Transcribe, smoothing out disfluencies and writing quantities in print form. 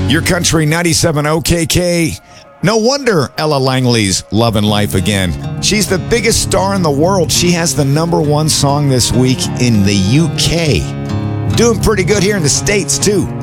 Your Country 97 OKK. No wonder Ella Langley's loving life again. She's the biggest star in the world. She has the #1 song this week in the UK. Doing pretty good here in the States, too.